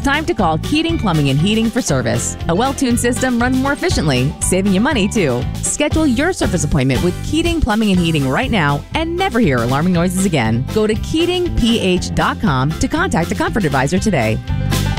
time to call Keating Plumbing and Heating for service. A well-tuned system runs more efficiently, saving you money too. Schedule your service appointment with Keating Plumbing and Heating right now and never hear alarming noises again. Go to KeatingPH.com to contact a Comfort Advisor today.